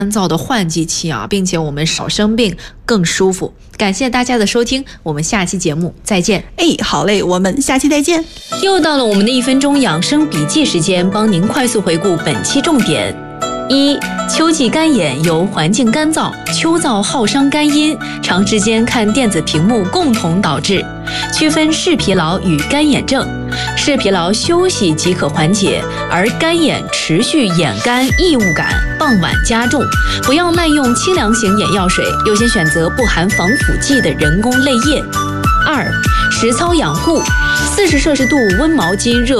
燥的换季期啊，并且我们少生病更舒服。感谢大家的收听，我们下期节目再见。 好嘞，我们下期再见。 又到了我们的1分钟养生笔记时间，帮您快速回顾本期重点。1. 秋季干眼由环境干燥、秋燥耗伤肝阴，长时间看电子屏幕共同导致。区分视疲劳与干眼症，视疲劳休息即可缓解，而干眼持续眼干异物感，傍晚加重。不要滥用清凉型眼药水，优先选择不含防腐剂的人工泪液。2. 实操养护，40摄氏度温毛巾热